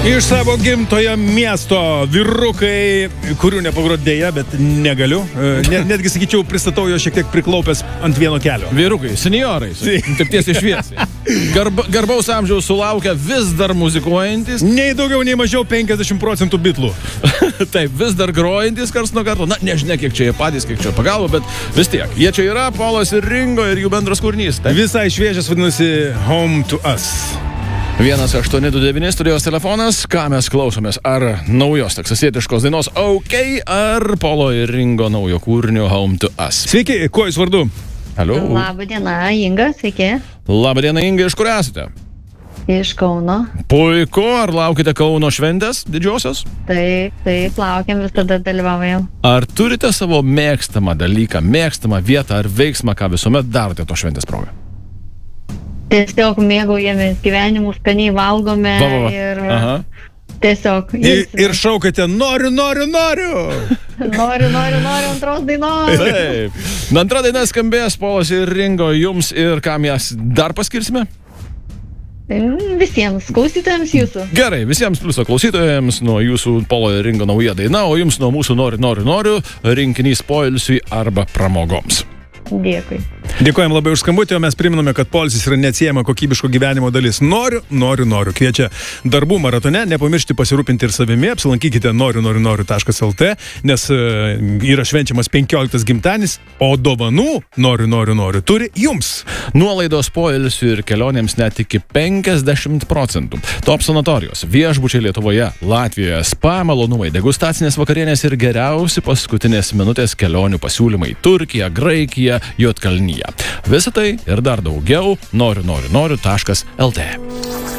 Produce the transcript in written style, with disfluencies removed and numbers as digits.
Iš savo gimtojo miesto vyrukai, kurių nepagrot dėja, bet negaliu. Netgi, sakyčiau, pristatau jo šiek tiek priklaupęs ant vieno kelio. Vyrukai, seniorai, taip tiesiai šviesiai. Garbaus amžiaus sulaukia vis dar muzikuojantis. Nei daugiau, nei mažiau 50% bitlų. Taip, vis dar grojantis karts nuo karto. Na, nežinia, kiek čia jie patys, kiek čia pagalba, bet vis tiek. Jie čia yra, Polas ir Ringo ir jų bendras kūrinys. Taip. Visai šviežias vadinasi Home to Us. 1829 studijos telefonas, ką mes klausomės, ar naujos teksasietiškos dainos OK, ar Polo ir Ringo naujo kūrinio Home to Us. Sveiki, kuo jūs vardu? Halo. Labą dieną, Inga, sveiki. Labą dieną, Inga, iš kur esate? Iš Kauno. Puiku, ar laukite Kauno šventės didžiosios? Taip, laukiam, visada dalyvaujam. Ar turite savo mėgstamą dalyką, mėgstamą vietą ar veiksmą, ką visuomet darote to šventės progą? Tiesiog mėgaujamės gyvenimu, skaniai valgome ir tiesiog... Ir šaukate, noriu! Noriu antros dainos. Taip. Antra daina skambės, Polas ir Ringo, jums ir kam jas dar paskirsime? Visiems klausytojams jūsų. Gerai, visiems pliuso klausytojams nuo jūsų Polo ir Ringo nauja daina, o jums nuo mūsų noriu rinkinys poilsiui arba pramogoms. Dėkui. Dėkojam labai už skambutį, o mes priminame, kad poilsis yra neatsiejama kokybiško gyvenimo dalis. Noriu. Kviečia darbų maratone, nepamiršti pasirūpinti ir savimi, apsilankykite noriu.lt, nes yra švenčiamas 15 gimtadienis, o dovanų noriu turi jums. Nuolaidos poilsiui ir kelionėms net iki 50%. Top sanatorijos, viešbučiai Lietuvoje, Latvijoje, spa malonumai, degustacinės vakarienės ir geriausi paskutinės minutės kelionių pasiūlymai Turkija, Graikija, Juodkalnija. Visą tai ir dar daugiau noriu.lt.